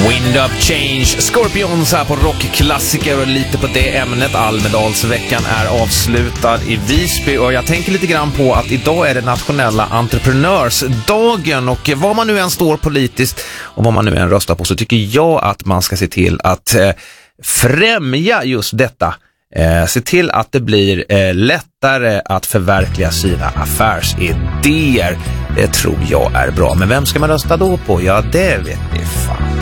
Wind of Change, Scorpions här på Rockklassiker och lite på det ämnet. Almedalsveckan är avslutad i Visby och jag tänker lite grann på att idag är det nationella entreprenörsdagen och vad man nu än står politiskt och vad man nu än röstar på så tycker jag att man ska se till att främja just detta. Se till att det blir lättare att förverkliga sina affärsidéer. Det tror jag är bra. Men vem ska man rösta då på? Ja, det vet ni fan.